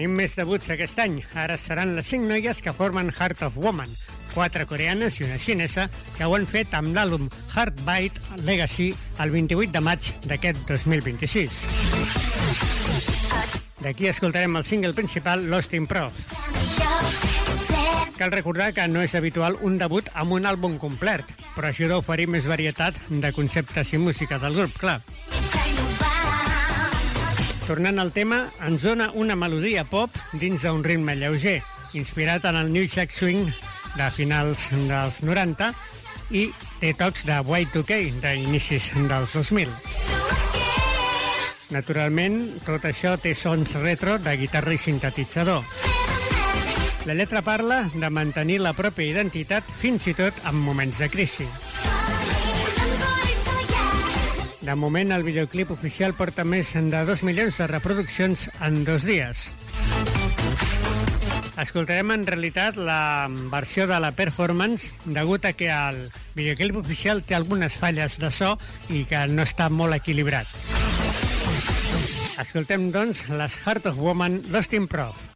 Tenim més debuts aquest any. Ara seran les 5 noies que formen Heart of Woman, 4 coreanes i una xinesa que ho han fet amb l'àlbum Heartbeat Legacy el 28 de maig d'aquest 2026. D'aquí escoltarem el single principal Lost in Prof. Cal recordar que no és habitual un debut amb un àlbum complet, però ajuda a oferir més varietat de conceptes i música del grup, clar. Tornant al tema, ens dona una melodia pop dins d'un ritme lleuger, inspirat en el New Jack Swing de finals dels 90 i té tocs de Y2K, d'inicis dels 2000. Naturalment, tot això té sons retro de guitarra i sintetitzador. La lletra parla de mantenir la pròpia identitat fins i tot en moments de crisi. De moment, el videoclip oficial porta més de 2 milions de reproduccions en 2 dies. Escoltarem en realitat la versió de la performance degut a que el videoclip oficial té algunes falles de so i que no està molt equilibrat. Escoltem, doncs, les Heart of Woman Lost in Prof.